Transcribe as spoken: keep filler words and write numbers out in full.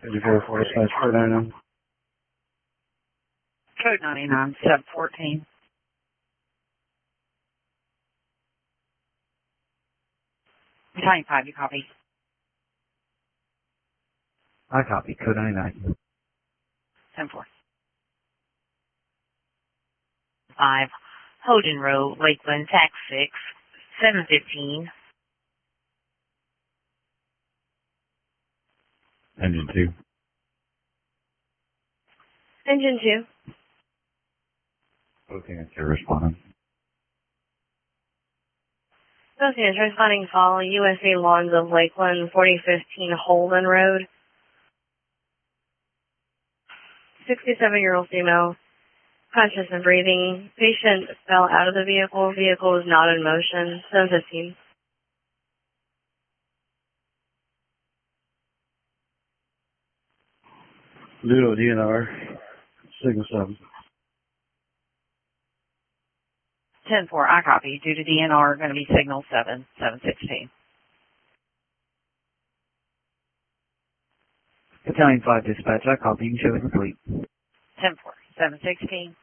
fifty-four four dispatch code ninety-nine. Code ninety-nine, sub fourteen. Battalion five, you copy? I copy. Code ninety-nine. ten four. five, Holden Road, Lakeland, tax six, seven fifteen. Engine two. Engine two. Both units are responding. Both units responding follow U S A Lawns of Lakeland, forty fifteen Holden Road. sixty-seven-year-old female, conscious and breathing. Patient fell out of the vehicle. Vehicle is not in motion. seven fifteen. Ludo D N R. Signal seven. ten four, I copy. Due to D N R, going to be signal seven, seven sixteen. Battalion five dispatch. I copy. You can show it complete. ten four, seven sixteen.